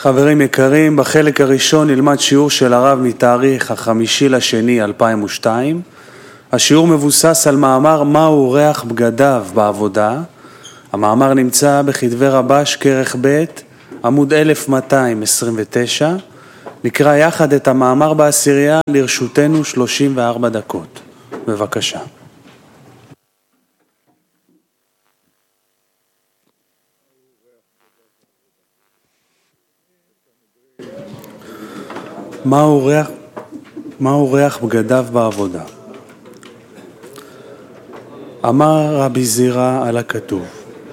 חברים יקרים, בחלק הראשון נלמד שיעור של הרב מתאריך 5/2/2002. השיעור מבוסס על מאמר מהו ריח בגדיו בעבודה. המאמר נמצא בכתבי רבש כרך ב' עמוד 1229. נקרא יחד את המאמר בעשירייה, לרשותנו 34 דקות. בבקשה. מהו ריח בגדיו בעבודה? אמר רבי זירא על הכתוב.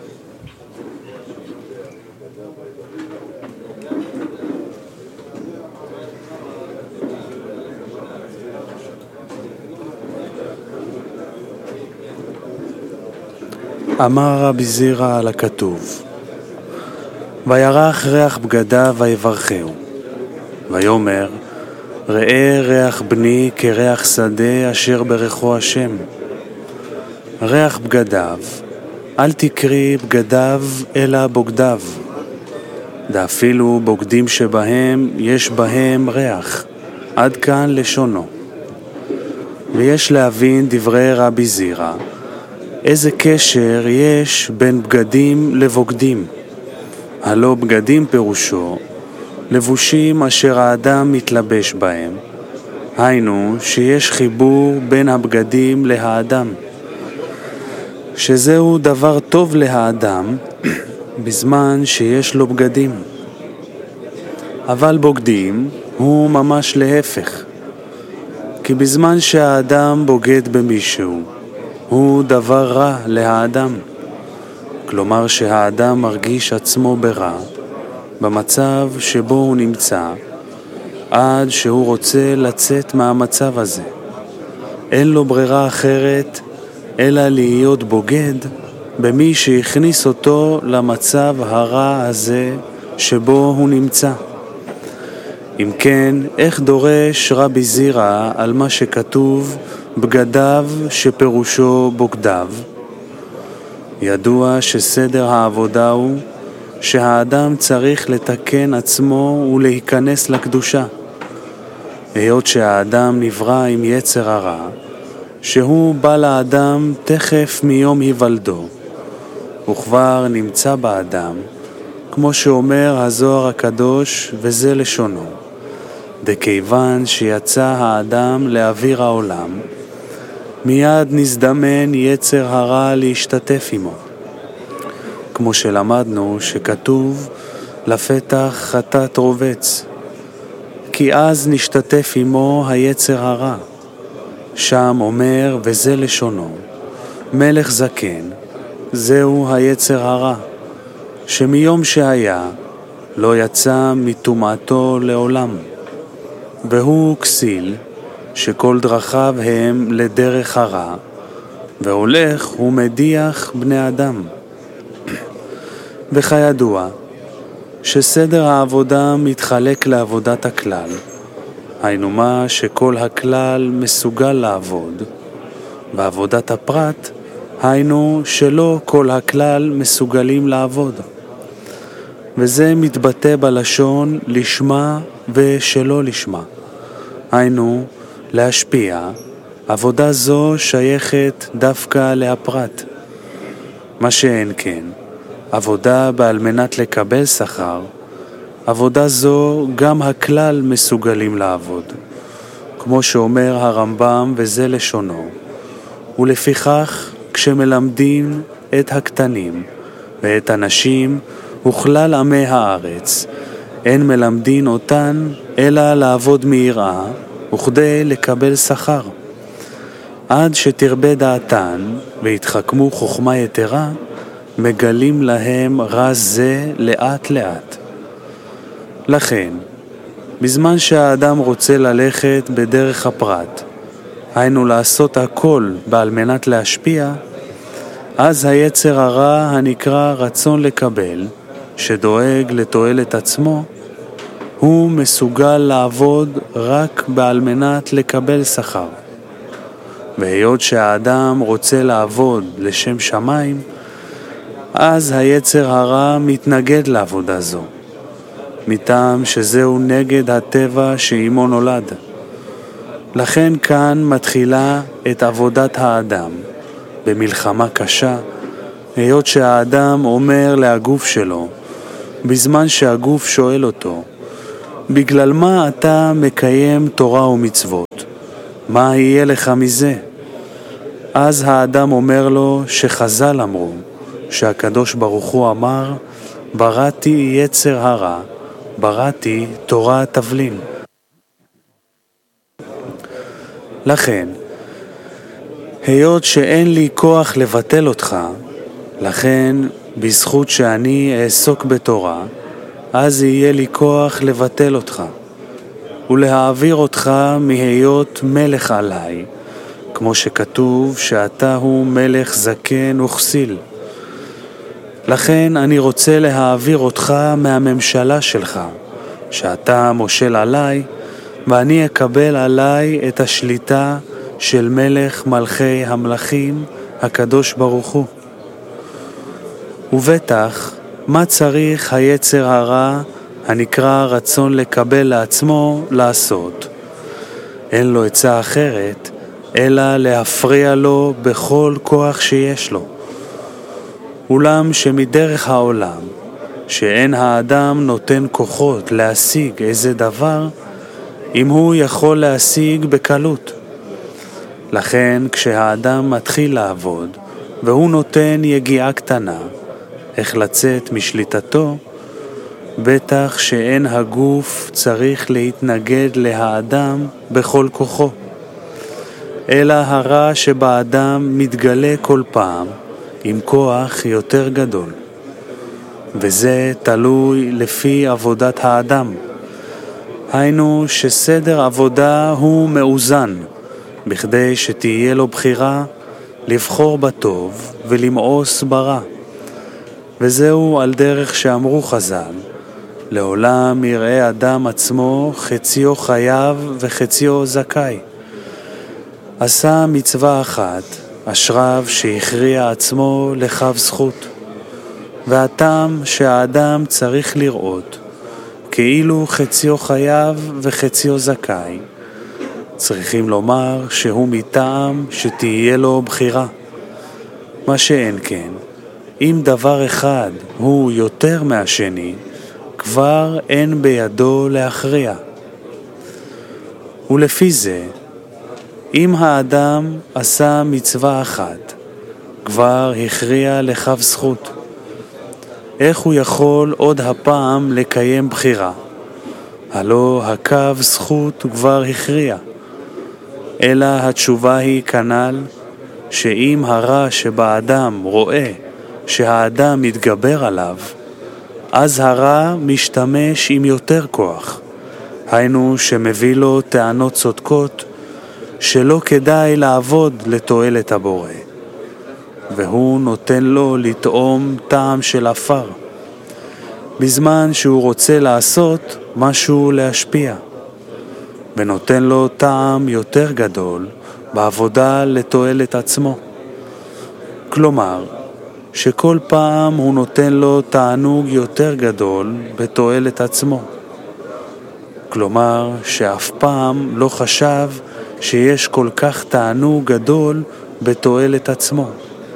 אמר רבי זירא על הכתוב. וירח ריח בגדיו ויברכהו. ויאמר, ראה ריח בני כריח שדה אשר ברכו השם. ריח בגדיו, אל תקרי בגדיו אלא בוגדיו. דאפילו בוגדים שבהם יש בהם ריח, עד כאן לשונו. ויש להבין דברי רבי זירא, איזה קשר יש בין בגדים לבוגדים. הלא בגדים פירושו, לבושים אשר האדם מתלבש בהם. היינו שיש חיבור בין הבגדים להאדם. שזהו דבר טוב להאדם בזמן שיש לו בגדים. אבל בוגדים הוא ממש להפך. כי בזמן שהאדם בוגד במישהו, הוא דבר רע להאדם. כלומר שהאדם מרגיש עצמו ברע, במצב שבו הוא נמצא, עד שהוא רוצה לצאת מהמצב הזה. אין לו ברירה אחרת, אלא להיות בוגד במי שהכניס אותו למצב הרע הזה שבו הוא נמצא. אם כן, איך דורש רבי זירא על מה שכתוב בגדיו שפירושו בוגדיו? ידוע שסדר העבודה הוא שהאדם צריך לתקן עצמו ולהיכנס לקדושה. היות שהאדם נברא עם יצר הרע, שהוא בא לאדם תכף מיום היוולדו, וכבר נמצא באדם, כמו שאומר הזוהר הקדוש, וזה לשונו. דכיוון שיצא האדם לאוויר העולם, מיד נזדמן יצר הרע להשתתף עמו. כמו שלמדנו שכתוב לפתח חטאת רובץ, כי אז נשתתף עמו היצר הרע. שם אומר וזה לשונו, מלך זקן, זהו היצר הרע, שמיום שהיה לא יצא מטומאתו לעולם. והוא כסיל, שכל דרכיו הם לדרך הרע, והולך ומדיח בני אדם. וכידוע, שסדר העבודה מתחלק לעבודת הכלל, היינו מה שכל הכלל מסוגל לעבוד, ועבודת הפרט היינו שלא כל הכלל מסוגלים לעבוד. וזה מתבטא בלשון לשמה ושלא לשמה. היינו להשפיע, עבודה זו שייכת דווקא להפרט. מה שאין כן, עבודה בעל מנת לקבל שכר, עבודה זו גם הכלל מסוגלים לעבוד, כמו שאומר הרמב"ם וזה לשונו. ולפיכך כשמלמדים את הקטנים ואת הנשים וכלל עמי הארץ, אין מלמדין אותן אלא לעבוד מיראה וכדי לקבל שכר. עד שתרבה דעתן והתחכמו חוכמה יתרה, מגלים להם רז זה לאט לאט. לכן, בזמן שהאדם רוצה ללכת בדרך הפרט, היינו לעשות הכל בעל מנת להשפיע, אז היצר הרע הנקרא רצון לקבל, שדואג לתועלת עצמו, הוא מסוגל לעבוד רק בעל מנת לקבל שכר. והיות שהאדם רוצה לעבוד לשם שמיים, אז היצר הרע מתנגד לעבודה זו. מטעם שזהו נגד הטבע שעמו נולד. לכן כאן מתחילה את עבודת האדם, במלחמה קשה, היות שהאדם אומר להגוף שלו, בזמן שהגוף שואל אותו, בגלל מה אתה מקיים תורה ומצוות? מה יהיה לך מזה? אז האדם אומר לו שחז"ל אמרו, שהקדוש ברוך הוא אמר, בראתי יצר הרע, בראתי תורה תבלין. לכן, היות שאין לי כוח לבטל אותך, לכן בזכות שאני אעסוק בתורה, אז יהיה לי כוח לבטל אותך, ולהעביר אותך מהיות מלך עליי, כמו שכתוב שאתה הוא מלך זקן וכסיל. לכן אני רוצה להעביר אותך מהממשלה שלך, שאתה מושל עליי, ואני אקבל עליי את השליטה של מלך מלכי המלכים, הקדוש ברוך הוא. ובטח, מה צריך היצר הרע הנקרא רצון לקבל לעצמו לעשות? אין לו עצה אחרת, אלא להפריע לו בכל כוח שיש לו. אולם שמדרך העולם, שאין האדם נותן כוחות להשיג איזה דבר, אם הוא יכול להשיג בקלות. לכן כשהאדם מתחיל לעבוד, והוא נותן יגיעה קטנה, איך לצאת משליטתו, בטח שאין הגוף צריך להתנגד להאדם בכל כוחו, אלא הרע שבאדם מתגלה כל פעם עם כוח יותר גדול. וזה תלוי לפי עבודת האדם. היינו שסדר עבודה הוא מאוזן, בכדי שתהיה לו בחירה לבחור בטוב ולמאוס ברע. וזהו על דרך שאמרו חז"ל, לעולם יראה אדם עצמו חציו חייב וחציו זכאי. עשה מצווה אחת, אשריו שהכריע עצמו לכף זכות. והטעם שהאדם צריך לראות, כאילו חציו חייב וחציו זכאי, צריכים לומר שהוא מטעם שתהיה לו בחירה. מה שאין כן, אם דבר אחד הוא יותר מהשני, כבר אין בידו להכריע. ולפי זה, אם האדם עשה מצווה אחת, כבר הכריע לכף זכות. איך הוא יכול עוד הפעם לקיים בחירה? הלא הקו זכות כבר הכריע. אלא התשובה היא כנ"ל, שאם הרע שבאדם רואה שהאדם מתגבר עליו, אז הרע משתמש עם יותר כוח. היינו שמביא לו טענות צודקות שלא כדאי לעבוד לתועלת הבורא. והוא נותן לו לטעום טעם של אפר, בזמן שהוא רוצה לעשות משהו להשפיע, ונותן לו טעם יותר גדול בעבודה לתועלת עצמו. כלומר, שכל פעם הוא נותן לו תענוג יותר גדול בתועלת עצמו. כלומר, שאף פעם לא חשב שיש כל כך תענוג גדול בתועלת עצמו.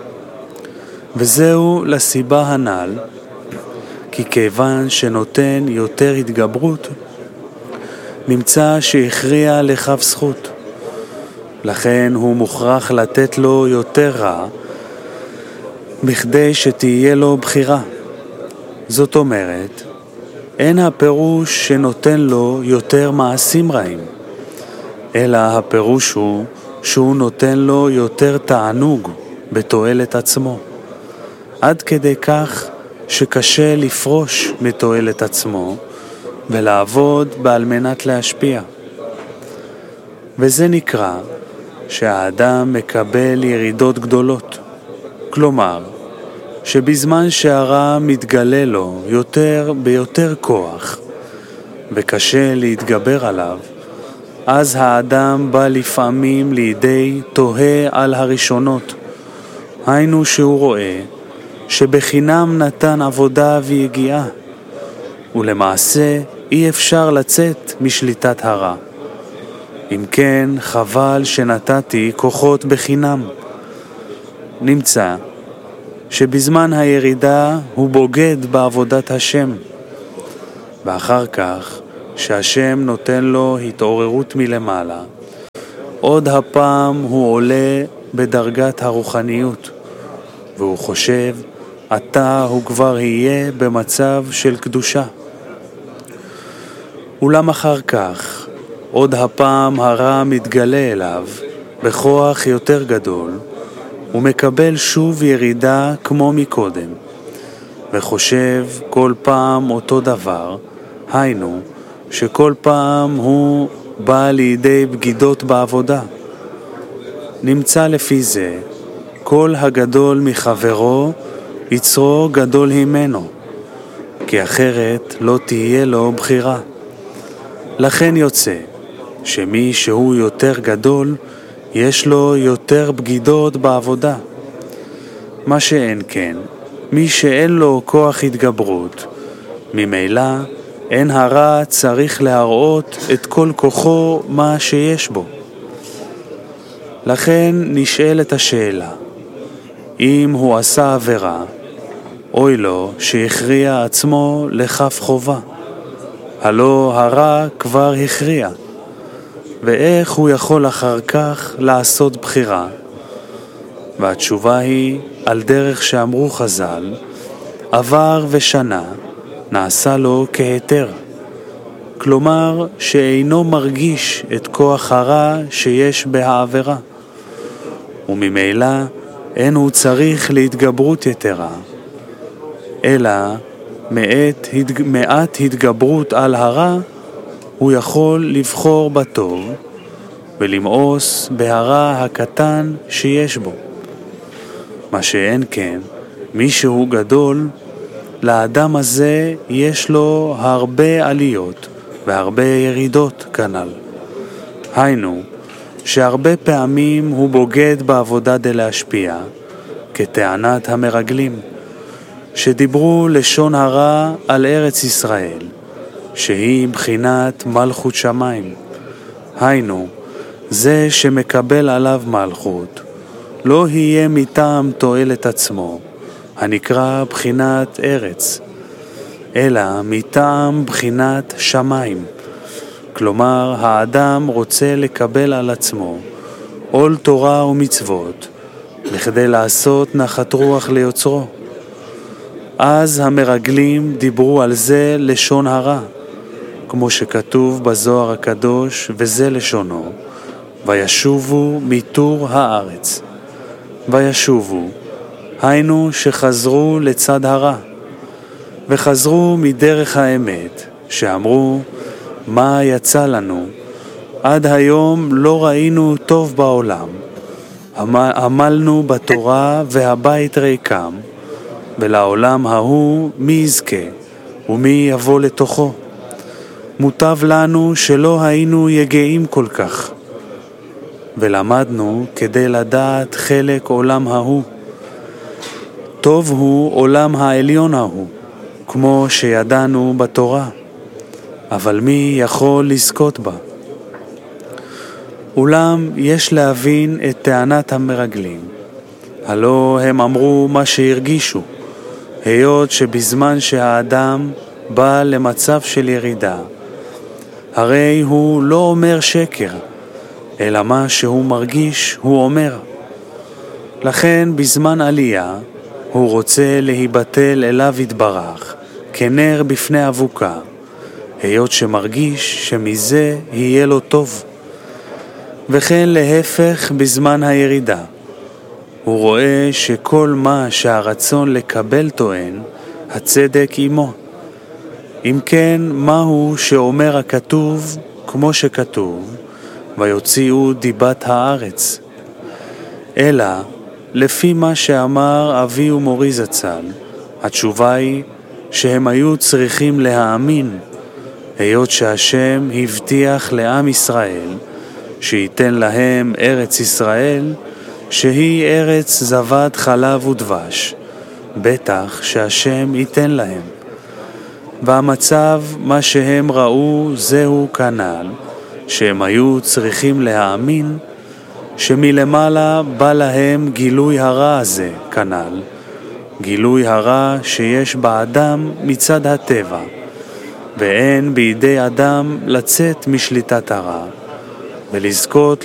וזהו לסיבה הנ"ל, כי כיוון שנותן יותר התגברות, נמצא שהכריע לכף זכות. לכן הוא מוכרח לתת לו יותר רע, בכדי שתהיה לו בחירה. זאת אומרת, אין הפירוש שנותן לו יותר מעשים רעים, אלא הפירוש הוא שהוא נותן לו יותר תענוג בתועלת עצמו, עד כדי כך שקשה לפרוש מתועלת עצמו ולעבוד בעל מנת להשפיע. וזה נקרא שהאדם מקבל ירידות גדולות. כלומר, שבזמן שהרע מתגלה לו ביותר כוח וקשה להתגבר עליו, אז האדם בא לפעמים לידי תוהה על הראשונות. היינו שהוא רואה שבחינם נתן עבודה ויגיעה, ולמעשה אי אפשר לצאת משליטת הרע. אם כן, חבל שנתתי כוחות בחינם. נמצא שבזמן הירידה הוא בוגד בעבודת השם, ואחר כך שהשם נותן לו התעוררות מלמעלה, עוד הפעם הוא עולה בדרגת הרוחניות, והוא חושב עתה הוא כבר יהיה במצב של קדושה. אולם אחר כך עוד הפעם הרע מתגלה אליו בכוח יותר גדול, ומקבל שוב ירידה כמו מקודם, וחושב כל פעם אותו דבר, היינו שכל פעם הוא בא לידי בגידות בעבודה. נמצא לפי זה, כל הגדול מחברו יצרו גדול ממנו, כי אחרת לא תהיה לו בחירה. לכן יוצא שמי שהוא יותר גדול, יש לו יותר בגידות בעבודה. מה שאין כן, מי שאין לו כוח התגברות, ממילא אין הרע צריך להראות את כל כוחו מה שיש בו. לכן נשאלת השאלה, אם הוא עשה עבירה, אוי לו שהכריע עצמו לכף חובה. הלא הרע כבר הכריע, ואיך הוא יכול אחר כך לעשות בחירה? והתשובה היא, על דרך שאמרו חז"ל, עבר ושנה נעשה לו כהיתר. כלומר שאינו מרגיש את כוח הרע שיש בהעבירה, וממילא אין הוא צריך להתגברות יתרה, אלא מעט התגברות על הרע הוא יכול לבחור בטוב ולמאוס בהרע הקטן שיש בו. מה שאין כן, מי שהוא גדול, לאדם הזה יש לו הרבה עליות והרבה ירידות כנ"ל. היינו, שהרבה פעמים הוא בוגד בעבודה דלהשפיע, כטענת המרגלים, שדיברו לשון הרע על ארץ ישראל, שהיא בחינת מלכות שמיים. היינו, זה שמקבל עליו מלכות, לא יהיה מטעם תועלת עצמו, הנקרא בחינת ארץ, אלא מטעם בחינת שמיים. כלומר, האדם רוצה לקבל על עצמו עול תורה ומצוות, בכדי לעשות נחת רוח ליוצרו. אז המרגלים דיברו על זה לשון הרע, כמו שכתוב בזוהר הקדוש, וזה לשונו, וישובו מתור הארץ. וישובו, היינו שחזרו לצד הרע, וחזרו מדרך האמת, שאמרו, מה יצא לנו? עד היום לא ראינו טוב בעולם. עמלנו בתורה והבית ריקם, ולעולם ההוא מי יזכה ומי יבוא לתוכו. מוטב לנו שלא היינו יגעים כל כך, ולמדנו כדי לדעת חלק עולם ההוא. טוב הוא עולם העליון ההוא, כמו שידענו בתורה, אבל מי יכול לזכות בה? אולם יש להבין את טענת המרגלים. הלא הם אמרו מה שהרגישו, היות שבזמן שהאדם בא למצב של ירידה, הרי הוא לא אומר שקר, אלא מה שהוא מרגיש הוא אומר. לכן בזמן עלייה הוא רוצה להיבטל אליו יתברך, כנר בפני אבוקה, היות שמרגיש שמזה יהיה לו טוב. וכן להפך בזמן הירידה, הוא רואה שכל מה שהרצון לקבל טוען, הצדק עמו. אם כן, מהו שאומר הכתוב, כמו שכתוב, ויוציאו דיבת הארץ? אלא, לפי מה שאמר אבי ומורי זצ"ל, התשובה היא שהם היו צריכים להאמין, היות שהשם הבטיח לעם ישראל, שייתן להם ארץ ישראל, שהיא ארץ זבת חלב ודבש, בטח שהשם ייתן להם. והמצב, מה שהם ראו, זהו כנ"ל, שהם היו צריכים להאמין שמלמעלה בא להם גילוי הרע הזה כנ"ל, גילוי הרע שיש באדם מצד הטבע, ואין בידי אדם לצאת משליטת הרע, ולזכות